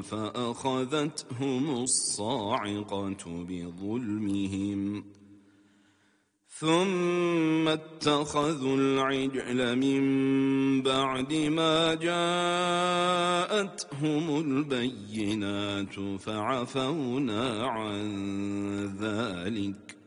فأخذتهم الصاعقة بظلمهم ثم اتخذوا العجل من بعد ما جاءتهم البينات فعفونا عن ذلك